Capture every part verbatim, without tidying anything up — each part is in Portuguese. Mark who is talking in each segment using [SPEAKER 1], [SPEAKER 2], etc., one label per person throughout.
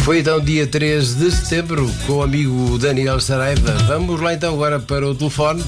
[SPEAKER 1] Foi então dia treze de setembro com o amigo Daniel Saraiva. Vamos lá então agora para o telefone.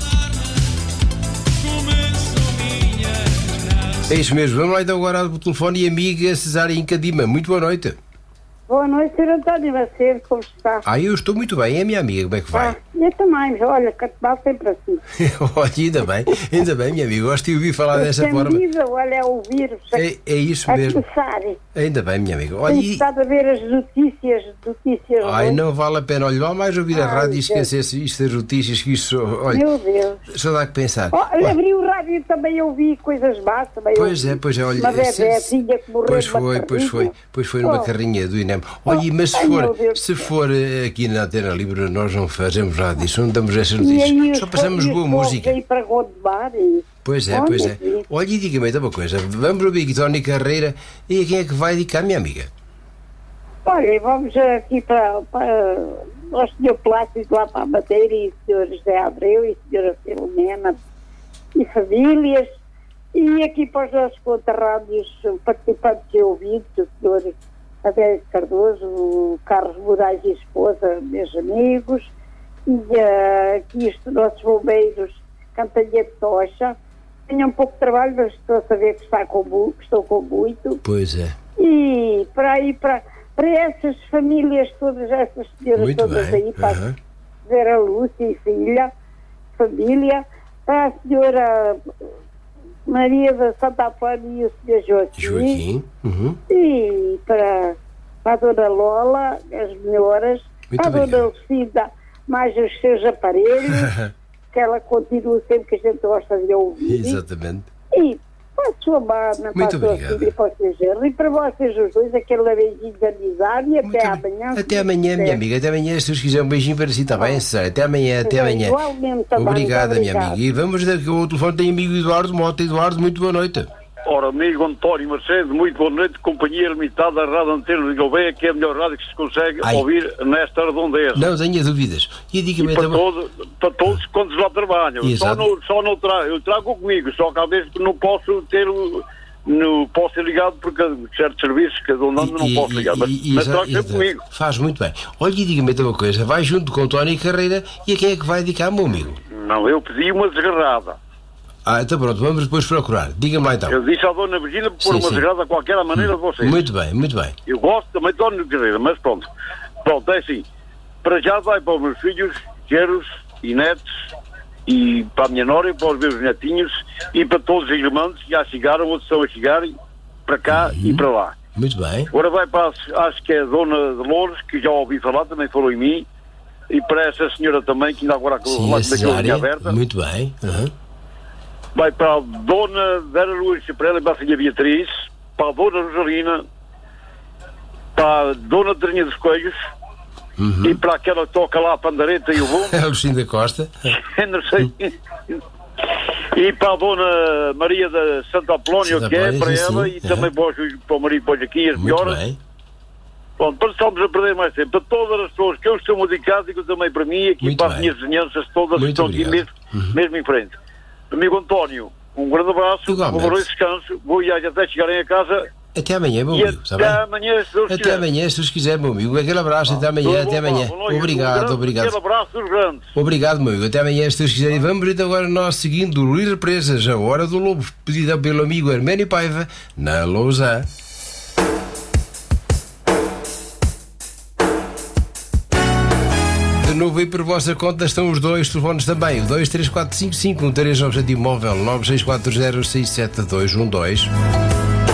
[SPEAKER 1] É isso mesmo, vamos lá então agora ao telefone e amiga Cesária Incadima. Muito boa noite.
[SPEAKER 2] Boa noite, senhor António Macedo, como está?
[SPEAKER 1] Ah, eu estou muito bem, é minha amiga, como é que vai?
[SPEAKER 2] Ah, eu também, olha, Catebal sempre assim.
[SPEAKER 1] Olha, ainda bem, ainda bem, minha amiga, gosto de ouvir falar dessa
[SPEAKER 2] Sem
[SPEAKER 1] forma.
[SPEAKER 2] Vida, olha, a ouvir-vos,
[SPEAKER 1] É, é isso
[SPEAKER 2] a
[SPEAKER 1] mesmo.
[SPEAKER 2] começar.
[SPEAKER 1] Ainda bem, minha amiga. Olha,
[SPEAKER 2] Tenho
[SPEAKER 1] e...
[SPEAKER 2] estado a ver as notícias, notícias.
[SPEAKER 1] Ai,
[SPEAKER 2] hoje.
[SPEAKER 1] não vale a pena. Olha, vale mais ouvir a
[SPEAKER 2] Ai,
[SPEAKER 1] rádio e
[SPEAKER 2] Deus.
[SPEAKER 1] esquecer-se isto das notícias, que isto, olha,
[SPEAKER 2] Meu Deus.
[SPEAKER 1] só dá que pensar.
[SPEAKER 2] Oh,
[SPEAKER 1] Olha,
[SPEAKER 2] abri o rádio e também ouvi coisas más, também
[SPEAKER 1] Pois
[SPEAKER 2] ouvi.
[SPEAKER 1] é, pois é, olha.
[SPEAKER 2] Uma
[SPEAKER 1] se-
[SPEAKER 2] bebezinha que morreu
[SPEAKER 1] Pois
[SPEAKER 2] numa
[SPEAKER 1] foi, pois
[SPEAKER 2] carrinha.
[SPEAKER 1] foi, pois foi numa
[SPEAKER 2] Oh.
[SPEAKER 1] carrinha do INEM. Olha,
[SPEAKER 2] Oh,
[SPEAKER 1] mas se
[SPEAKER 2] ai, meu
[SPEAKER 1] for,
[SPEAKER 2] Deus
[SPEAKER 1] se
[SPEAKER 2] do céu.
[SPEAKER 1] for eh, aqui na Antena Livre, nós não fazemos nada disso, não damos essas
[SPEAKER 2] E aí
[SPEAKER 1] notícias.
[SPEAKER 2] os
[SPEAKER 1] Só passamos
[SPEAKER 2] fo- e
[SPEAKER 1] boa
[SPEAKER 2] os povos
[SPEAKER 1] música.
[SPEAKER 2] aí para Gondomar e...
[SPEAKER 1] Pois é,
[SPEAKER 2] Olha,
[SPEAKER 1] pois é.
[SPEAKER 2] sim.
[SPEAKER 1] Olha, e diga-me então uma coisa. Vamos ouvir aqui Tony Carreira e a quem é que vai dedicar, minha amiga?
[SPEAKER 2] Olha, vamos aqui para, para o senhor Plácido lá para a Madeira e o senhor José Abreu e a senhora Filomena e famílias, e aqui para os nossos conterrâneos participantes e ouvintes, o senhor Adélio Cardoso, o Carlos Moraes e esposa, meus amigos, e uh, aqui os nossos bombeiros Cantanha de Tocha. Tenho um pouco de trabalho, mas estou a saber que, está com, mu- que estou com muito.
[SPEAKER 1] Pois é.
[SPEAKER 2] E para aí, para, para essas famílias todas, essas senhoras
[SPEAKER 1] Muito
[SPEAKER 2] todas
[SPEAKER 1] bem.
[SPEAKER 2] aí, para
[SPEAKER 1] Aham.
[SPEAKER 2] Vera Lúcia e filha, família, para a senhora Maria da Santa Afânia e o senhor Joaquim,
[SPEAKER 1] Joaquim. Uhum.
[SPEAKER 2] e para, para a dona Lola, as melhoras,
[SPEAKER 1] Muito
[SPEAKER 2] para a dona
[SPEAKER 1] obrigado.
[SPEAKER 2] Lucinda, mais os seus aparelhos, que ela continua sempre que a gente gosta de ouvir.
[SPEAKER 1] Exatamente.
[SPEAKER 2] E para a sua mana, para
[SPEAKER 1] Muito
[SPEAKER 2] a sua
[SPEAKER 1] obrigado.
[SPEAKER 2] filha e para o seu genro, e para vocês os dois, aquele beijinho de amizade, e
[SPEAKER 1] Muito
[SPEAKER 2] até
[SPEAKER 1] bem.
[SPEAKER 2] amanhã.
[SPEAKER 1] Até amanhã, minha amiga. Até amanhã, se Deus quiser. Um beijinho para si, está bem, Cesária? Até amanhã, até amanhã.
[SPEAKER 2] Igualmente também.
[SPEAKER 1] Obrigada,
[SPEAKER 2] muito
[SPEAKER 1] minha
[SPEAKER 2] obrigada.
[SPEAKER 1] amiga. E vamos daqui ao telefone, tem amigo Eduardo Mota. Eduardo, muito boa noite.
[SPEAKER 3] Ora, amigo António Macedo, muito boa noite, companhia limitada da Rádio Antena de Gouveia, que é a melhor rádio que se consegue
[SPEAKER 1] Ai.
[SPEAKER 3] ouvir nesta redondeza.
[SPEAKER 1] Não tenha dúvidas. E diga-me
[SPEAKER 3] E para,
[SPEAKER 1] então.
[SPEAKER 3] todo, para todos quantos lá trabalham. Só
[SPEAKER 1] Exato.
[SPEAKER 3] não, só não trago, eu trago comigo, só que às vezes não posso ter o. No, posso ser ligado porque certos serviços que eu não, não
[SPEAKER 1] E-
[SPEAKER 3] posso
[SPEAKER 1] e-
[SPEAKER 3] ligar, mas,
[SPEAKER 1] e-
[SPEAKER 3] mas
[SPEAKER 1] exa-
[SPEAKER 3] trago sempre
[SPEAKER 1] exato.
[SPEAKER 3] comigo.
[SPEAKER 1] Faz muito bem. Olha, e diga-me então uma coisa. Vai junto com Tony Carreira e a quem é que vai dedicar, meu amigo?
[SPEAKER 3] Não, eu pedi uma desgarrada.
[SPEAKER 1] Ah, então pronto, vamos depois procurar. Diga-me lá então.
[SPEAKER 3] Eu disse à dona Virgínia por
[SPEAKER 1] Sim,
[SPEAKER 3] uma
[SPEAKER 1] sim.
[SPEAKER 3] desgarrada a qualquer maneira de vocês.
[SPEAKER 1] Muito bem, muito bem.
[SPEAKER 3] Eu gosto também de Dona Carreira, mas pronto. Pronto, é assim. Para já vai para os meus filhos, genros e netos, e para a minha nora e para os meus netinhos, e para todos os irmãos que já chegaram, outros estão a chegar, para cá e para lá.
[SPEAKER 1] Muito bem.
[SPEAKER 3] Agora vai para, as- acho que é a Dona de Louros, que já ouvi falar, também falou em mim, e para essa senhora também, que ainda agora
[SPEAKER 1] Sim,
[SPEAKER 3] lá
[SPEAKER 1] a
[SPEAKER 3] com a linha
[SPEAKER 1] Cesária.
[SPEAKER 3] aberta.
[SPEAKER 1] Muito bem. Aham.
[SPEAKER 3] Vai para a Dona Vera Lúcia, para ela e para a filha Beatriz, para a Dona Rosalina, para a Dona Trinha dos Coelhos,
[SPEAKER 1] Uhum.
[SPEAKER 3] e para aquela que toca lá a pandareta e o bom,
[SPEAKER 1] A Lucinda Costa.
[SPEAKER 3] não sei. E para a Dona Maria da Santa Apolónia,
[SPEAKER 1] Santa
[SPEAKER 3] que é
[SPEAKER 1] Apolónia,
[SPEAKER 3] para
[SPEAKER 1] sim,
[SPEAKER 3] ela,
[SPEAKER 1] sim.
[SPEAKER 3] e também para, os, para o marido e para o Joaquim, as
[SPEAKER 1] Muito
[SPEAKER 3] melhoras.
[SPEAKER 1] bem.
[SPEAKER 3] Pronto, para estamos a perder mais tempo, para todas as pessoas que eu estou dedicado, e também para mim, aqui
[SPEAKER 1] Muito
[SPEAKER 3] para as
[SPEAKER 1] bem.
[SPEAKER 3] minhas vizinhanças todas
[SPEAKER 1] Muito
[SPEAKER 3] que estão aqui
[SPEAKER 1] obrigado.
[SPEAKER 3] mesmo, mesmo em frente. Amigo António, um grande abraço,
[SPEAKER 1] Igualmente.
[SPEAKER 3] um bom descanso, vou ir até chegarem a casa
[SPEAKER 1] Até amanhã, meu
[SPEAKER 3] e
[SPEAKER 1] amigo. Está
[SPEAKER 3] até
[SPEAKER 1] bem?
[SPEAKER 3] amanhã, se Deus
[SPEAKER 1] Até
[SPEAKER 3] quiser.
[SPEAKER 1] amanhã, se Deus quiser, meu amigo. Aquele abraço, até amanhã,
[SPEAKER 3] Tudo
[SPEAKER 1] até
[SPEAKER 3] bom,
[SPEAKER 1] amanhã.
[SPEAKER 3] boa noite. Um
[SPEAKER 1] Obrigado,
[SPEAKER 3] grande,
[SPEAKER 1] obrigado.
[SPEAKER 3] Aquele abraço dos grandes.
[SPEAKER 1] Obrigado, meu amigo. Até amanhã, se Deus quiser. E vamos então agora nós seguindo o Luís Represas, a Hora do Lobo, pedida pelo amigo Arménio Paiva, na Lousa. De novo aí por vossa conta estão os dois telefones também. O dois três quatro cinco cinco um três nove sete móvel nove seis quatro zero seis sete dois um dois.